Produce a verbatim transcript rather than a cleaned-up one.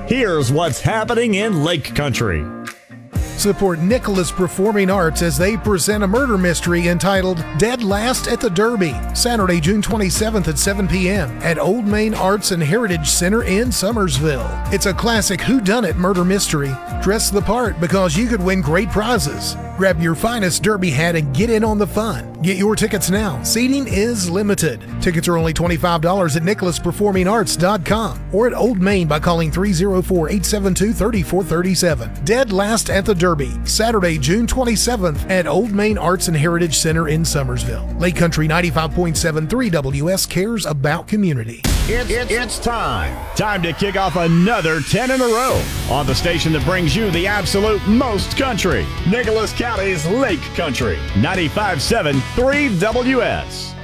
Here's what's happening in Lake Country. Support Nicholas Performing Arts as they present a murder mystery entitled Dead Last at the Derby, Saturday, June twenty-seventh at seven p.m. at Old Main Arts and Heritage Center in Summersville. It's a classic whodunit murder mystery. Dress the part because you could win great prizes. Grab your finest derby hat and get in on the fun. Get your tickets now. Seating is limited. Tickets are only twenty-five dollars at nicholas performing arts dot com or at Old Main by calling three oh four, eight seven two, three four three seven. Dead Last at the Derby, Saturday, June twenty-seventh at Old Main Arts and Heritage Center in Summersville. Lake Country ninety-five point seven three W S cares about community. It's, it's, it's time. Time to kick off another ten in a row on the station that brings you the absolute most country. Nicholas County's Lake Country, ninety-five point seven three W S.